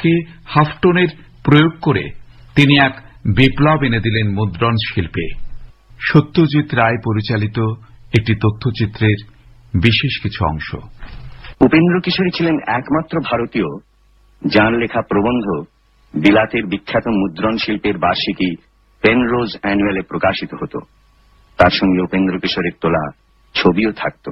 বাক্যে হাফটনের প্রয়োগ করে তিনি এক বিপ্লব এনে দিলেন মুদ্রণ শিল্পে। সত্যজিৎ রায় পরিচালিত একটি তথ্যচিত্রের বিশেষ কিছু অংশ। উপেন্দ্র কিশোরী ছিলেন একমাত্র ভারতীয় যার লেখা প্রবন্ধ বিলাতের বিখ্যাত মুদ্রণ শিল্পের বার্ষিকী পেনরোজ অ্যানুয়ালে প্রকাশিত হতো। তার সঙ্গে উপেন্দ্র কিশোরের তোলা ছবিও থাকত।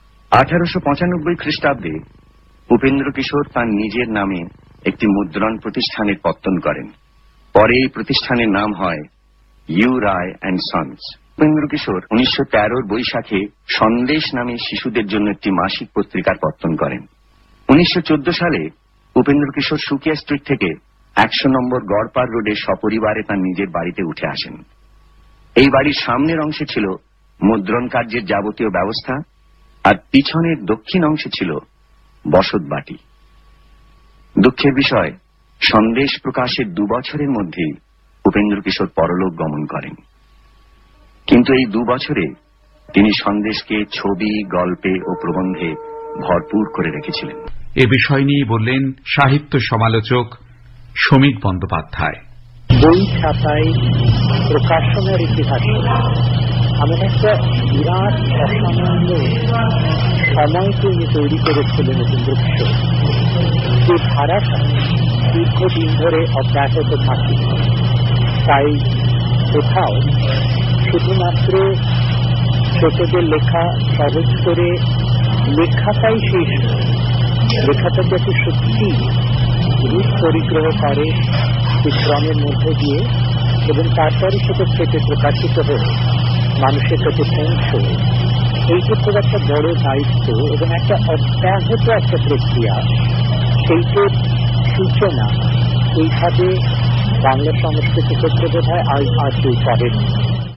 1895 খ্রিস্টাব্দে উপেন্দ্র কিশোর তাঁর নিজের নামে একটি মুদ্রণ প্রতিষ্ঠানের পত্তন করেন। পরে এই প্রতিষ্ঠানের নাম হয় you Roy and sons. Upendra কিশোর 1913 বৈশাখে সন্দেশ নামে শিশুদের জন্য একটি মাসিক পত্রিকার পত্তন করেন। 1914 সালে উপেন্দ্র কিশোর সুকিয়া স্ট্রিট থেকে 100 নম্বর গড়পার রোডে সপরিবারে তার নিজের বাড়িতে উঠে আসেন। এই বাড়ির সামনের অংশে ছিল মুদ্রণ কার্যের যাবতীয় ব্যবস্থা, আর পিছনের দক্ষিণ অংশে ছিল বসত বাটি। দুঃখের বিষয়, সন্দেশ প্রকাশের 2 বছরের মধ্যেই উপেন্দ্র কিশোর পরলোক গমন করেন। কিন্তু এই 2 বছরে তিনি সন্দেশকে ছবি, গল্পে ও প্রবন্ধে ভরপুর করে রেখেছিলেন। এ বিষয় নিয়ে বললেন সাহিত্য সমালোচক সমীক বন্দ্যোপাধ্যায়। বই ছাপায় প্রকাশনার ইতিহাসে এমন একটা বিরাট অসামান্য সময়কে উনি তৈরি করেছিলেন উপেন্দ্র কিশোর, যে ধারাটা দীর্ঘদিন ধরে অব্যাহত থাকে। তাই কোথাও শুধুমাত্র ছোটদের লেখা সহজ করে লেখাটাই শেষ, লেখাটা যাতে সত্যি রূপ পরিগ্রহ করে বিক্রমের মধ্যে দিয়ে এবং তারপরে সেটা খেতে প্রকাশিত হয়ে মানুষের কাছে পৌঁছয়, এই যে খুব একটা বড় দায়িত্ব এবং একটা অব্যাহত একটা প্রক্রিয়া, সেইটার সূচনা এইভাবে বাংলা সংস্কৃতি ক্ষেত্রে বোধ হয় আজ কেউ করেন।